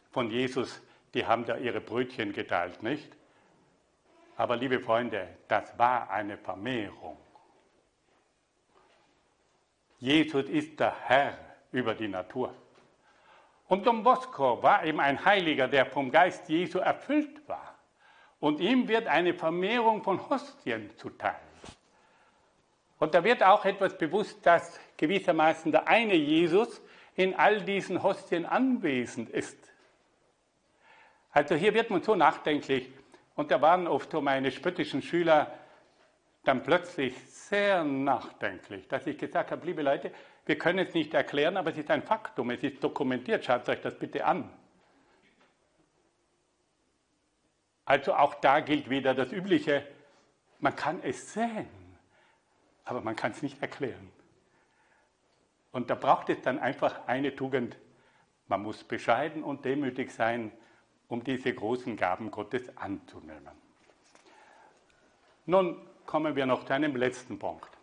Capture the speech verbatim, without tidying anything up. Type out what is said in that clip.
von Jesus, die haben da ihre Brötchen geteilt, nicht? Aber liebe Freunde, das war eine Vermehrung. Jesus ist der Herr über die Natur. Und Don Bosco war eben ein Heiliger, der vom Geist Jesu erfüllt war. Und ihm wird eine Vermehrung von Hostien zuteil. Und da wird auch etwas bewusst, dass gewissermaßen der eine Jesus in all diesen Hostien anwesend ist. Also hier wird man so nachdenklich. Und da waren oft so meine spöttischen Schüler dann plötzlich sehr nachdenklich, dass ich gesagt habe, liebe Leute, wir können es nicht erklären, aber es ist ein Faktum, es ist dokumentiert, schaut euch das bitte an. Also auch da gilt wieder das Übliche, man kann es sehen, aber man kann es nicht erklären. Und da braucht es dann einfach eine Tugend, man muss bescheiden und demütig sein, um diese großen Gaben Gottes anzunehmen. Nun kommen wir noch zu einem letzten Punkt.